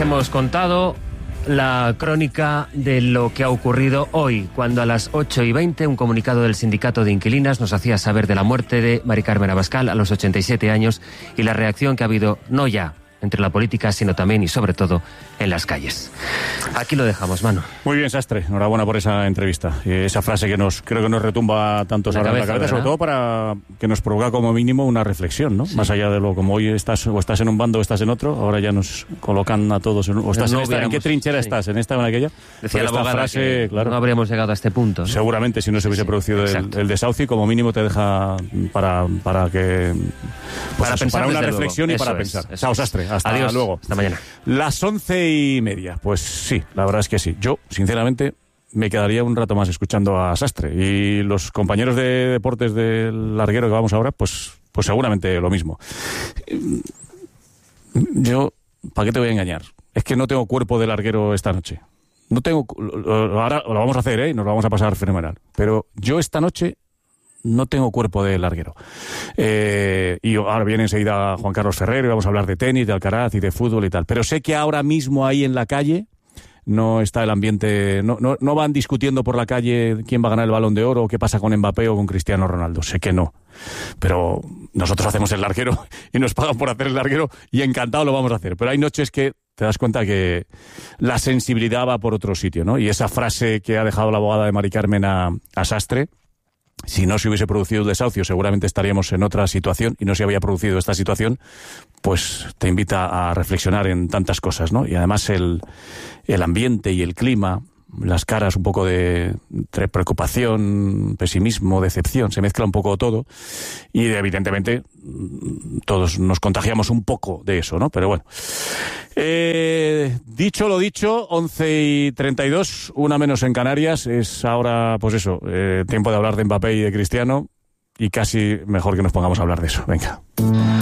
hemos contado la crónica de lo que ha ocurrido hoy, cuando a las 8:20 un comunicado del Sindicato de Inquilinas nos hacía saber de la muerte de Mari Carmen Abascal a los 87 años y la reacción que ha habido, no ya entre la política, sino también y sobre todo en las calles. Aquí lo dejamos, Manu. Muy bien, Sastre, enhorabuena por esa entrevista. Esa frase que creo que nos retumba tantos ahora en la cabeza, sobre todo para que nos provoca como mínimo una reflexión, ¿no? Sí. Más allá de lo como hoy estás en un bando o estás en otro, ahora ya nos colocan a todos o estás ¿en qué trinchera estás? ¿En esta o en aquella? Decía la abogada frase, claro, no habríamos llegado a este punto, ¿no? Seguramente si no se hubiese producido el desahucio, como mínimo te deja para que para una reflexión y para pensar. Chao, Sastre. Hasta Adiós. Luego. Hasta mañana. Las 11:30. Pues sí, la verdad es que sí. Yo, sinceramente, me quedaría un rato más escuchando a Sastre. Y los compañeros de deportes del larguero que vamos ahora, pues seguramente lo mismo. Yo, ¿para qué te voy a engañar? Es que no tengo cuerpo de larguero esta noche. No tengo... Ahora lo vamos a hacer, ¿eh? Nos lo vamos a pasar fenomenal. Pero yo esta noche no tengo cuerpo de larguero. Y ahora viene enseguida Juan Carlos Ferrero y vamos a hablar de tenis, de Alcaraz y de fútbol y tal. Pero sé que ahora mismo ahí en la calle no está el ambiente, no van discutiendo por la calle quién va a ganar el Balón de Oro o qué pasa con Mbappé o con Cristiano Ronaldo. Sé que no. Pero nosotros hacemos el larguero y nos pagan por hacer el larguero y encantado lo vamos a hacer. Pero hay noches que te das cuenta que la sensibilidad va por otro sitio, ¿no? Y esa frase que ha dejado la abogada de Mari Carmen a Sastre, si no se hubiese producido el desahucio, seguramente estaríamos en otra situación, y no se había producido esta situación, pues te invita a reflexionar en tantas cosas, ¿no? Y además el ambiente y el clima, las caras un poco de preocupación, pesimismo, decepción, se mezcla un poco todo, y evidentemente todos nos contagiamos un poco de eso, ¿no? Pero bueno. Dicho lo dicho, 11:32, una menos en Canarias, es ahora, pues eso, tiempo de hablar de Mbappé y de Cristiano, y casi mejor que nos pongamos a hablar de eso. Venga.